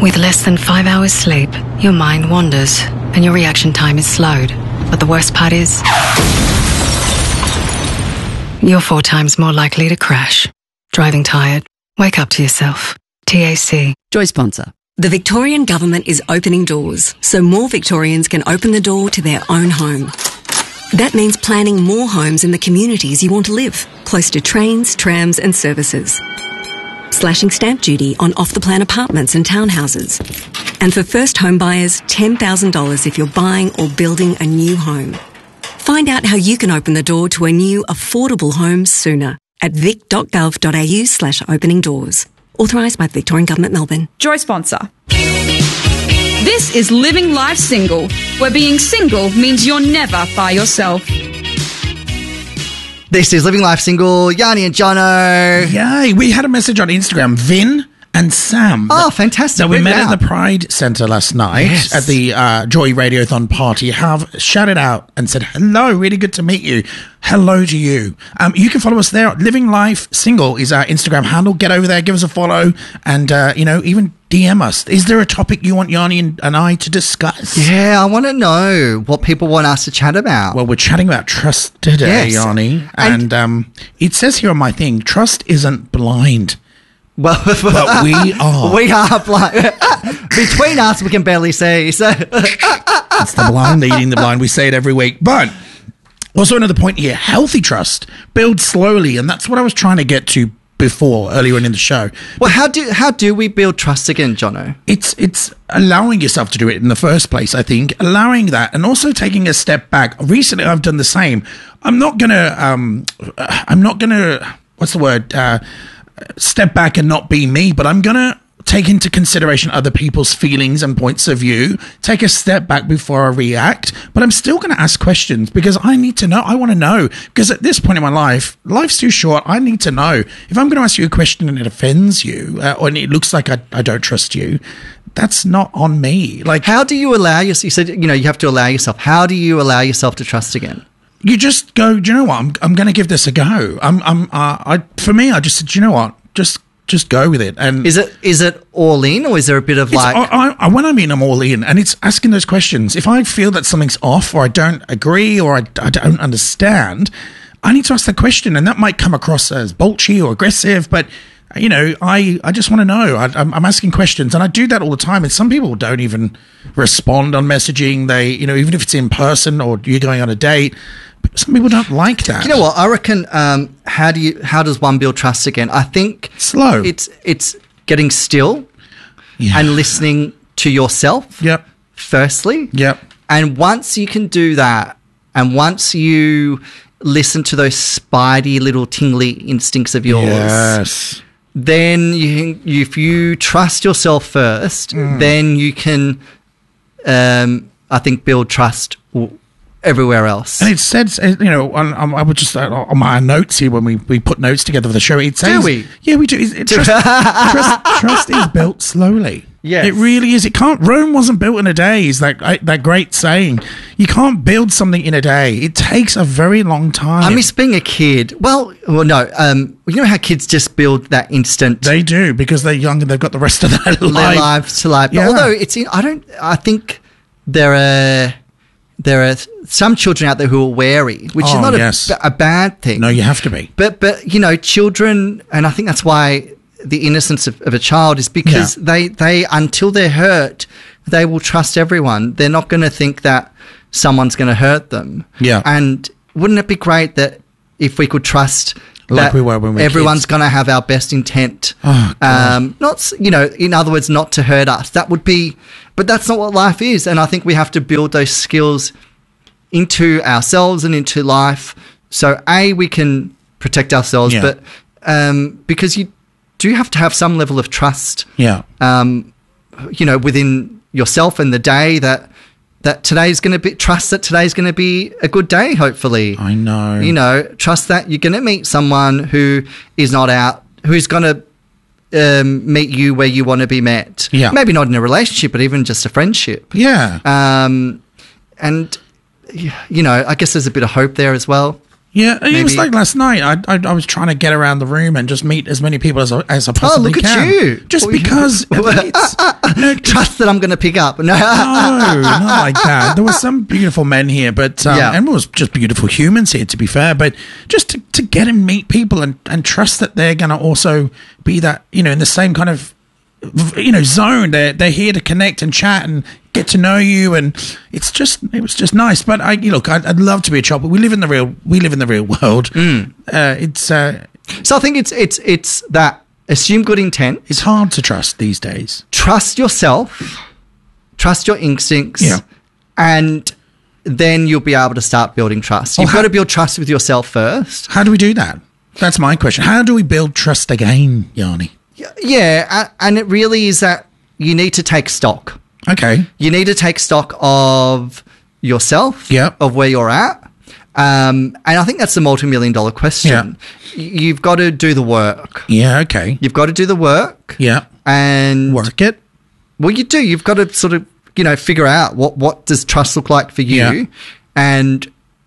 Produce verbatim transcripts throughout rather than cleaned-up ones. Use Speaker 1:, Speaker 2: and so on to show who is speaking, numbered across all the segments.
Speaker 1: With less than five hours sleep, your mind wanders and your reaction time is slowed. But the worst part is, you're four times more likely to crash. Driving tired? Wake up to yourself. T A C.
Speaker 2: Joy sponsor.
Speaker 3: The Victorian Government is opening doors, so more Victorians can open the door to their own home. That means planning more homes in the communities you want to live, close to trains, trams and services. Slashing stamp duty on off-the-plan apartments and townhouses. And for first home buyers, ten thousand dollars if you're buying or building a new home. Find out how you can open the door to a new affordable home sooner at vic.gov.au slash opening doors. Authorised by the Victorian Government, Melbourne.
Speaker 4: Joy sponsor. This is Living Life Single, where being single means you're never by yourself.
Speaker 5: This is Living Life Single, Yanni and Jono.
Speaker 6: Yay, we had a message on Instagram, Vin and Sam.
Speaker 5: Oh, fantastic.
Speaker 6: So we
Speaker 5: Read
Speaker 6: met
Speaker 5: it
Speaker 6: at
Speaker 5: out.
Speaker 6: the Pride Centre last night
Speaker 5: Yes.
Speaker 6: at the uh, Joy Radiothon party. Have shouted out and said, hello, really good to meet you. Hello to you. Um, you can follow us there. Living Life Single is our Instagram handle. Get over there, give us a follow, and, uh, you know, even D M us. Is there a topic you want Yanni and, and I to discuss?
Speaker 5: Yeah, I want to know what people want us to chat about.
Speaker 6: Well, we're chatting about trust today,
Speaker 5: Yes.
Speaker 6: Yanni.
Speaker 5: And-
Speaker 6: And um, it says here on my thing, trust isn't blind.
Speaker 5: Well,
Speaker 6: But we are.
Speaker 5: we are blind. Between us, we can barely see. So,
Speaker 6: It's the blind leading the blind. We say it every week. But also another point here, healthy trust, build slowly. And that's what I was trying to get to before, earlier on in the show.
Speaker 5: well, how do how do we build trust again, Jono?
Speaker 6: It's it's allowing yourself to do it in the first place, I think. Allowing that and also taking a step back. Recently, I've done the same. I'm not going to, um, I'm not going to, what's the word, uh, step back and not be me, but I'm going to take into consideration other people's feelings and points of view, take a step back before I react, but I'm still going to ask questions because I need to know. I want to know because at this point in my life, life's too short. I need to know. If I'm going to ask you a question and it offends you uh, or it looks like I, I don't trust you, that's not on me. Like,
Speaker 5: How do you allow yourself? You said, you know, you have to allow yourself. How do you allow yourself to trust again?
Speaker 6: you just go, do you know what? I'm, I'm going to give this a go. I'm, I'm, uh, I, for me, I just said, do you know what? Just, just go with it. And
Speaker 5: Is it is it all in, or is there a bit of
Speaker 6: It's-
Speaker 5: like?
Speaker 6: I, I, when I mean I'm all in, and it's asking those questions. If I feel that something's off, or I don't agree, or I, I don't understand, I need to ask the question, and that might come across as bolshy or aggressive, but you know, I, I just want to know. I, I'm, I'm asking questions, and I do that all the time. And some people don't even respond on messaging. They, you know, even if it's in person or you're going on a date, some people don't like that.
Speaker 5: You know what? I reckon. Um, how do you? How does one build trust again? I think
Speaker 6: Slow.
Speaker 5: It's it's getting still
Speaker 6: Yeah.
Speaker 5: and listening to yourself.
Speaker 6: Yep.
Speaker 5: Firstly.
Speaker 6: Yep.
Speaker 5: And once you can do that, and once you listen to those spidey little tingly instincts of yours,
Speaker 6: Yes.
Speaker 5: then you, you if you trust yourself first,
Speaker 6: Mm.
Speaker 5: then you can, um, I think, build trust w- everywhere else.
Speaker 6: And it says, uh, you know, on, on, I would just, uh, on my notes here, when we, we put notes together for the show, it says...
Speaker 5: we?
Speaker 6: Yeah, we do. It, it, trust, trust, trust is built slowly.
Speaker 5: Yes.
Speaker 6: It really is. It can't... Rome wasn't built in a day, is that, uh, that great saying. You can't build something in a day. It takes a very long time.
Speaker 5: I miss being a kid. Well, well, no. Um, you know how kids just build that instant
Speaker 6: They do, because they're young and they've got the rest of their
Speaker 5: their
Speaker 6: life.
Speaker 5: lives to life.
Speaker 6: Yeah.
Speaker 5: Although it's, in, I don't. I think there are there are some children out there who are wary, which is
Speaker 6: Oh,
Speaker 5: not a,
Speaker 6: yes.
Speaker 5: b- a bad thing.
Speaker 6: No, you have to be.
Speaker 5: But but you know, children, and I think that's why the innocence of, of a child is because
Speaker 6: Yeah.
Speaker 5: they they until they're hurt, they will trust everyone. They're not going to think that someone's going to hurt them.
Speaker 6: Yeah.
Speaker 5: And wouldn't it be great that if we could trust
Speaker 6: Like
Speaker 5: that
Speaker 6: we were when we were
Speaker 5: everyone's
Speaker 6: kids.
Speaker 5: going to have our best intent?
Speaker 6: Oh, God.
Speaker 5: um, not s- you know, in other words, not to hurt us. That would be, but that's not what life is. And I think we have to build those skills into ourselves and into life. So a we can protect ourselves,
Speaker 6: Yeah.
Speaker 5: but um, because you do have to have some level of trust,
Speaker 6: Yeah.
Speaker 5: um, you know, within yourself and the day that that today's going to be trust that today's going to be a good day. Hopefully,
Speaker 6: I know.
Speaker 5: you know, trust that you're going to meet someone who is not out, who's going to um, meet you where you want to be met.
Speaker 6: Yeah.
Speaker 5: Maybe not in a relationship, but even just a friendship.
Speaker 6: Yeah.
Speaker 5: Um, and, you know, I guess there's a bit of hope there as well.
Speaker 6: Yeah, it
Speaker 5: Maybe.
Speaker 6: was like last night. I, I I was trying to get around the room and just meet as many people as I, as I possibly
Speaker 5: look at
Speaker 6: can.
Speaker 5: you.
Speaker 6: Just
Speaker 5: Oh, you-
Speaker 6: because it's, no,
Speaker 5: Trust that I'm going to pick up. No.
Speaker 6: no, not like that. There were some beautiful men here, but um,
Speaker 5: Yeah.
Speaker 6: and it was just beautiful humans here, to be fair. But just to, to get and meet people and, and trust that they're going to also be that, you know, in the same kind of, you know, zone. They're they're here to connect and chat and get to know you, and it's just it was just nice. But I you look, I'd, I'd love to be a child, but we live in the real we live in the real world.
Speaker 5: Mm.
Speaker 6: Uh, it's uh,
Speaker 5: So I think it's it's it's that assume good intent.
Speaker 6: it's hard to trust these days.
Speaker 5: Trust yourself. Trust your instincts.
Speaker 6: Yeah.
Speaker 5: And then you'll be able to start building trust. You've
Speaker 6: Oh,
Speaker 5: got
Speaker 6: how-
Speaker 5: to build trust with yourself first.
Speaker 6: How do we do that? That's my question. How do we build trust again, Yanni?
Speaker 5: Yeah, a- and it really is that you need to take stock.
Speaker 6: Okay.
Speaker 5: You need to take stock of yourself,
Speaker 6: Yep.
Speaker 5: of where you're at. Um, and I think that's the multi-million dollar question. Y- You've got to do the work.
Speaker 6: Yeah. Okay.
Speaker 5: You've got to do the work.
Speaker 6: Yeah.
Speaker 5: And
Speaker 6: Work it.
Speaker 5: well, you do. You've got to sort of, you know, figure out what, what does trust look like for you
Speaker 6: Yeah.
Speaker 5: and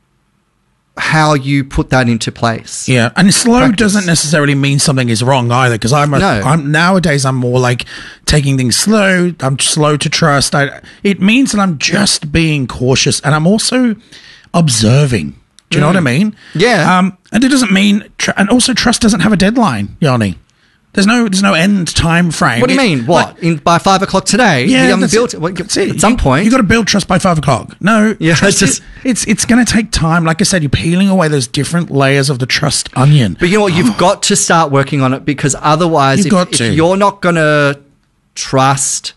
Speaker 5: how you put that into place.
Speaker 6: Yeah, and slow
Speaker 5: Practice.
Speaker 6: doesn't necessarily mean something is wrong either. Because I'm, a,
Speaker 5: No.
Speaker 6: I'm nowadays I'm more like taking things slow. I'm slow to trust. I, it means that I'm just being cautious, and I'm also observing. Do you know what I mean?
Speaker 5: Yeah.
Speaker 6: Um, and it doesn't mean, tr- and also trust doesn't have a deadline, Yanni. There's no, there's no end time frame.
Speaker 5: What do you
Speaker 6: It-
Speaker 5: mean? What?
Speaker 6: like-
Speaker 5: In by five o'clock today?
Speaker 6: Yeah,
Speaker 5: you haven't
Speaker 6: that's
Speaker 5: built
Speaker 6: it.
Speaker 5: it. Well,
Speaker 6: That's it.
Speaker 5: At some
Speaker 6: You-
Speaker 5: point.
Speaker 6: you got to build trust by five o'clock. No,
Speaker 5: Yeah,
Speaker 6: trust
Speaker 5: just-
Speaker 6: is- it's it's going to take time. Like I said, you're peeling away those different layers of the trust onion.
Speaker 5: But you know what? You've got to start working on it because otherwise,
Speaker 6: You've
Speaker 5: if,
Speaker 6: got
Speaker 5: if
Speaker 6: to.
Speaker 5: you're not going to trust,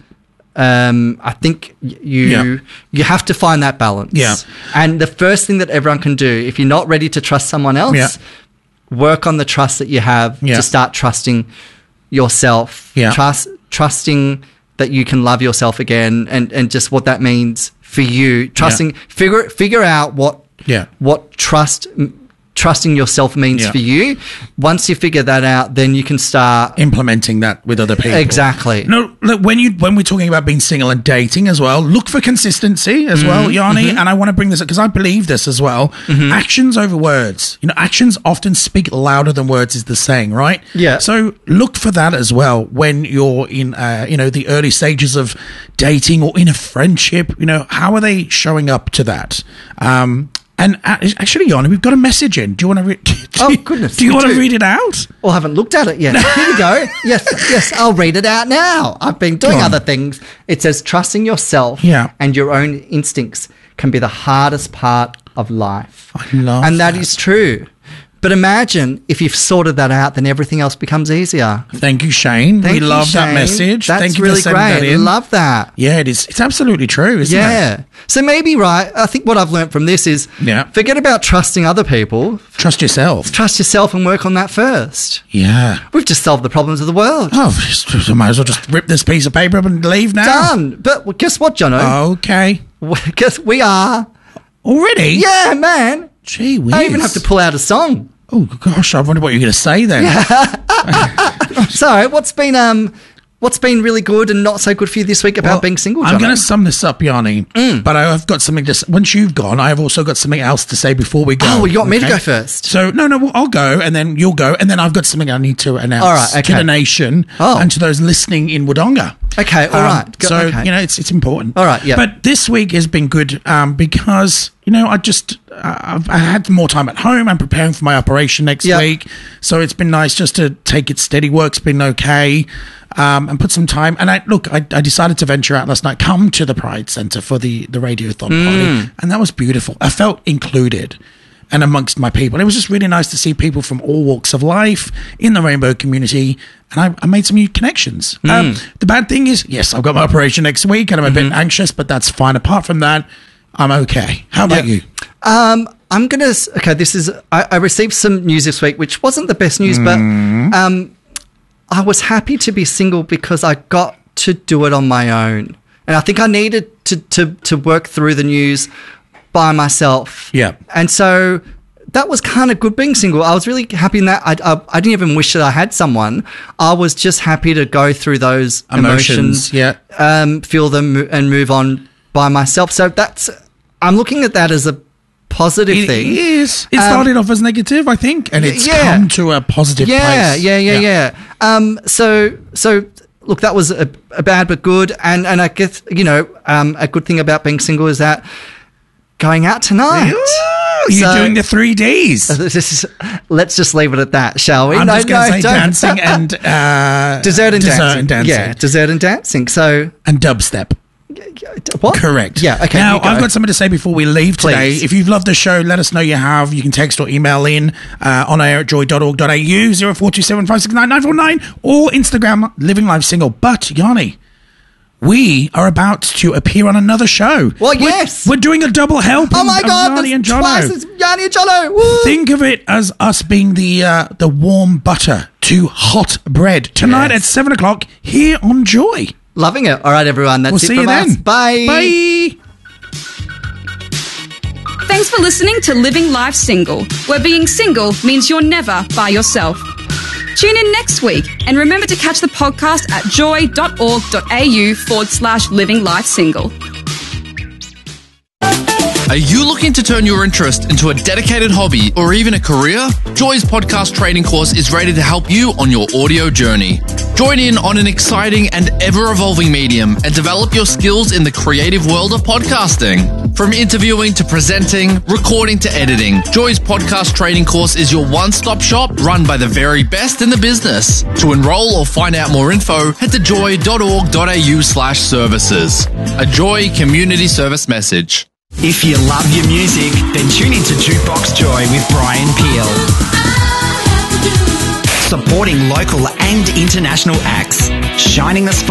Speaker 5: um, I think y- you
Speaker 6: Yeah.
Speaker 5: you have to find that balance.
Speaker 6: Yeah.
Speaker 5: And the first thing that everyone can do, if you're not ready to trust someone else,
Speaker 6: Yeah.
Speaker 5: work on the trust that you have
Speaker 6: Yeah.
Speaker 5: to start trusting yourself.
Speaker 6: Yeah.
Speaker 5: Trust trusting that you can love yourself again, and and just what that means for you. Trusting figure figure out what
Speaker 6: Yeah.
Speaker 5: what trust trusting yourself means
Speaker 6: Yeah.
Speaker 5: for you. Once you figure that out, then you can start
Speaker 6: Implementing that with other people.
Speaker 5: exactly.
Speaker 6: No, look, when you when we're talking about being single and dating as well, look for consistency as well,
Speaker 5: Mm-hmm.
Speaker 6: Yanni. And I want to bring this up because I believe this as well. Actions over words. You know, actions often speak louder than words is the saying, right?
Speaker 5: Yeah.
Speaker 6: So look for that as well when you're in, uh, you know, the early stages of dating or in a friendship. You know, how are they showing up to that? Um, and uh, actually, Yanni, we've got a message in. Do you want to read?
Speaker 5: Oh, goodness,
Speaker 6: Do you
Speaker 5: we
Speaker 6: want to
Speaker 5: do.
Speaker 6: read it out?
Speaker 5: Well, I haven't looked at it yet. Here we go. Yes, yes, I'll read it out now. I've been doing
Speaker 6: Go on.
Speaker 5: other things. It says trusting yourself
Speaker 6: Yeah.
Speaker 5: and your own instincts can be the hardest part of life.
Speaker 6: I love
Speaker 5: And that
Speaker 6: that.
Speaker 5: is true. But imagine if you've sorted that out, then everything else becomes easier.
Speaker 6: Thank you, Shane.
Speaker 5: Thank
Speaker 6: we
Speaker 5: you,
Speaker 6: love that
Speaker 5: Shane.
Speaker 6: message.
Speaker 5: That's
Speaker 6: Thank you
Speaker 5: really
Speaker 6: for sending
Speaker 5: great.
Speaker 6: that in.
Speaker 5: Love that.
Speaker 6: Yeah, it is. It's absolutely true, isn't it?
Speaker 5: Yeah. So maybe, right, I think what I've learned from this is
Speaker 6: Yeah.
Speaker 5: forget about trusting other people.
Speaker 6: Trust yourself.
Speaker 5: Trust yourself and work on that first.
Speaker 6: Yeah.
Speaker 5: We've just solved the problems of the world.
Speaker 6: Oh, just- I might as well just rip this piece of paper up and leave now.
Speaker 5: Done. But well, guess what, Jono?
Speaker 6: Okay.
Speaker 5: Guess we are.
Speaker 6: Already?
Speaker 5: Yeah, man.
Speaker 6: Gee whiz.
Speaker 5: I even have to pull out a song.
Speaker 6: Oh, gosh, I wonder what you're going to say then.
Speaker 5: So, what's been um, what's been really good and not so good for you this week about
Speaker 6: Well,
Speaker 5: being single,
Speaker 6: I'm
Speaker 5: Jono?
Speaker 6: going to sum this up, Yanni.
Speaker 5: Mm.
Speaker 6: But I've got something to s- once you've gone, I have also got something else to say before we go.
Speaker 5: Oh, well, you want me to
Speaker 6: okay?
Speaker 5: go first?
Speaker 6: So, no, no, well, I'll go and then you'll go. And then I've got something I need to announce
Speaker 5: All right,
Speaker 6: to
Speaker 5: okay.
Speaker 6: the nation
Speaker 5: Oh.
Speaker 6: and to those listening in Wodonga.
Speaker 5: Okay, all
Speaker 6: Um,
Speaker 5: right. Go-
Speaker 6: so,
Speaker 5: okay.
Speaker 6: you know, it's it's important.
Speaker 5: All right, yeah.
Speaker 6: But this week has been good um, because, you know, I just, uh, I've, I had more time at home. I'm preparing for my operation next
Speaker 5: Yeah.
Speaker 6: week. So it's been nice just to take it steady. Work's been okay. Um, and put some time. And I look, I, I decided to venture out last night, come to the Pride Centre for the, the Radiothon
Speaker 5: Mm.
Speaker 6: party. And that was beautiful. I felt included and amongst my people. It was just really nice to see people from all walks of life in the rainbow community. And I, I made some new connections.
Speaker 5: Mm.
Speaker 6: Um, the bad thing is, yes, I've got my operation next week and I'm a
Speaker 5: Mm-hmm.
Speaker 6: bit anxious, but that's fine. Apart from that, I'm okay. How about
Speaker 5: Yeah.
Speaker 6: you?
Speaker 5: Um, I'm gonna. s- Okay, this is. I, I received some news this week, which wasn't the best news, but um, I was happy to be single because I got to do it on my own, and I think I needed to to to work through the news by myself.
Speaker 6: Yeah.
Speaker 5: and so that was kind of good being single. I was really happy in that. I, I, I didn't even wish that I had someone. I was just happy to go through those
Speaker 6: Emotions,
Speaker 5: emotions,
Speaker 6: yeah.
Speaker 5: um, feel them, and move on by myself. So that's. I'm looking at that as a positive
Speaker 6: It
Speaker 5: thing.
Speaker 6: is. It
Speaker 5: Um,
Speaker 6: started off as negative, I think, and it's
Speaker 5: yeah.
Speaker 6: come to a positive
Speaker 5: Yeah,
Speaker 6: place.
Speaker 5: yeah, yeah, yeah. Um, so, so look, that was a, a bad but good, and and I guess you know, um, a good thing about being single is that going out tonight.
Speaker 6: Ooh, you're
Speaker 5: So-
Speaker 6: doing the three Ds.
Speaker 5: This is, let's just leave it at that, shall we?
Speaker 6: I'm
Speaker 5: No,
Speaker 6: just going to
Speaker 5: no,
Speaker 6: say
Speaker 5: don't.
Speaker 6: dancing and uh,
Speaker 5: Dessert and
Speaker 6: dessert
Speaker 5: dancing.
Speaker 6: and dancing.
Speaker 5: Yeah, dessert and dancing. So,
Speaker 6: And dubstep.
Speaker 5: what?
Speaker 6: Correct.
Speaker 5: Yeah, okay.
Speaker 6: Now,
Speaker 5: you go.
Speaker 6: I've got something to say before we leave today.
Speaker 5: Please.
Speaker 6: If you've loved the show, let us know you have. You can text or email in uh, on air at joy dot org dot a u, zero four two seven five six nine nine four nine, or Instagram, Living Life Single. But, Yanni, we are about to appear on another show.
Speaker 5: Well,
Speaker 6: We're-
Speaker 5: yes.
Speaker 6: We're doing a double help.
Speaker 5: Oh my God,
Speaker 6: Yanni and
Speaker 5: there's
Speaker 6: Jono.
Speaker 5: twice as Yanni and Jono. Woo!
Speaker 6: Think of it as us being the uh, the warm butter to hot bread tonight
Speaker 5: Yes.
Speaker 6: at seven o'clock here on Joy.
Speaker 5: Loving it. All right, everyone. That's
Speaker 6: We'll
Speaker 5: it
Speaker 6: see
Speaker 5: from
Speaker 6: you then.
Speaker 5: us. Bye.
Speaker 6: Bye.
Speaker 4: Thanks for listening to Living Life Single, where being single means you're never by yourself. Tune in next week and remember to catch the podcast at joy dot org dot a u forward slash living life single.
Speaker 2: Are you looking to turn your interest into a dedicated hobby or even a career? Joy's podcast training course is ready to help you on your audio journey. Join in on an exciting and ever-evolving medium and develop your skills in the creative world of podcasting. From interviewing to presenting, recording to editing, Joy's podcast training course is your one-stop shop run by the very best in the business. To enroll or find out more info, head to joy dot org dot a u slash services. A Joy community service message.
Speaker 7: If you love your music, then tune into Jukebox Joy with Brian Peel. Supporting local and international acts, shining the spotlight